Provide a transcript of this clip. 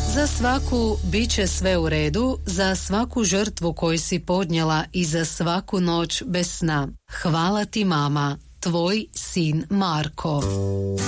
Za svaku bit će sve u redu, za svaku žrtvu koju si podnijela i za svaku noć bez sna. Hvala ti mama, tvoj sin Marko.